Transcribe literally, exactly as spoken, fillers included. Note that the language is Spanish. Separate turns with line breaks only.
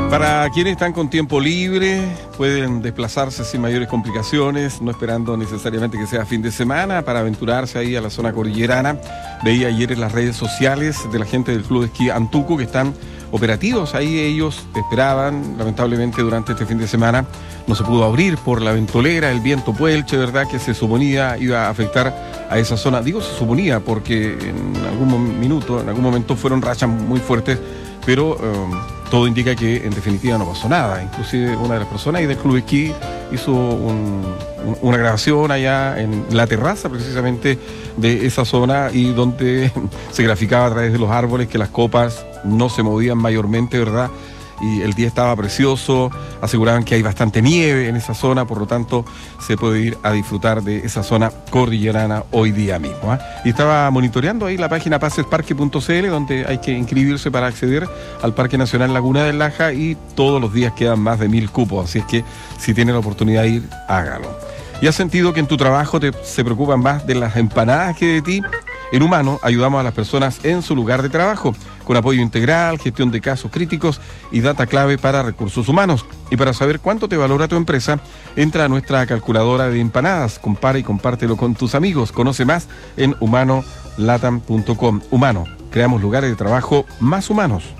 Para quienes están con tiempo libre, pueden desplazarse sin mayores complicaciones, no esperando necesariamente que sea fin de semana, para aventurarse ahí a la zona cordillerana. Veía ayer en las redes sociales de la gente del Club de Esquí Antuco que están operativos. Ahí ellos esperaban, lamentablemente durante este fin de semana no se pudo abrir por la ventolera, el viento puelche, ¿verdad?, que se suponía iba a afectar a esa zona. Digo se suponía porque en algún minuto, en algún momento fueron rachas muy fuertes, pero um, todo indica que en definitiva no pasó nada. Inclusive una de las personas ahí del Club de Esquí hizo un, un, una grabación allá en la terraza precisamente de esa zona, y donde se graficaba a través de los árboles que las copas no se movían mayormente, ¿verdad? Y el día estaba precioso, aseguraban que hay bastante nieve en esa zona, por lo tanto se puede ir a disfrutar de esa zona cordillerana hoy día mismo, ¿eh? Y estaba monitoreando ahí la página pases parque punto c l, donde hay que inscribirse para acceder al Parque Nacional Laguna del Laja, y todos los días quedan más de mil cupos, así es que si tienen la oportunidad de ir, hágalo. ¿Y has sentido que en tu trabajo te, se preocupan más de las empanadas que de ti? En Humano ayudamos a las personas en su lugar de trabajo, con apoyo integral, gestión de casos críticos y data clave para recursos humanos. Y para saber cuánto te valora tu empresa, entra a nuestra calculadora de empanadas, compara y compártelo con tus amigos. Conoce más en humano latam punto com. Humano, creamos lugares de trabajo más humanos.